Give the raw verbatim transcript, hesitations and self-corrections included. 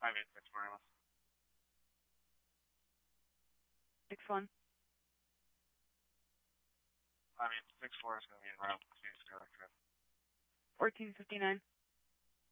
five eight six Morales. six one. five eight six four is going to be en route to Skylar Trip. fourteen fifty-nine.